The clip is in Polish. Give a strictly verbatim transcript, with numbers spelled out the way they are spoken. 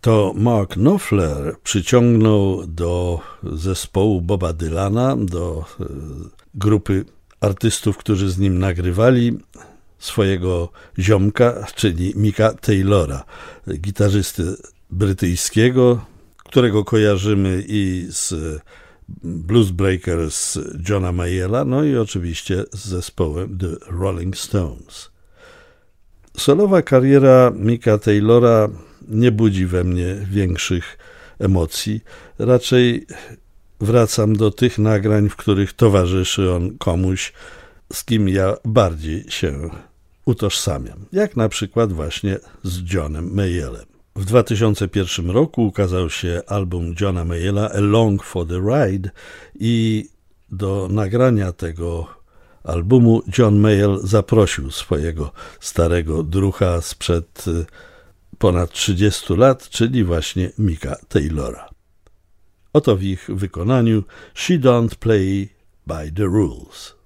to Mark Knopfler przyciągnął do zespołu Boba Dylana, do grupy artystów, którzy z nim nagrywali, swojego ziomka, czyli Micka Taylora, gitarzysty brytyjskiego, którego kojarzymy i z Blues Breakers Johna Mayalla, no i oczywiście z zespołem The Rolling Stones. Solowa kariera Micka Taylora nie budzi we mnie większych emocji. Raczej wracam do tych nagrań, w których towarzyszy on komuś, z kim ja bardziej się utożsamiam. Jak na przykład właśnie z Johnem Mayallem. W dwa tysiące pierwszym roku ukazał się album Johna Mayalla Along for the Ride i do nagrania tego albumu John Mayall zaprosił swojego starego druha sprzed ponad trzydziestu lat, czyli właśnie Micka Taylora. Oto w ich wykonaniu She Don't Play by the Rules.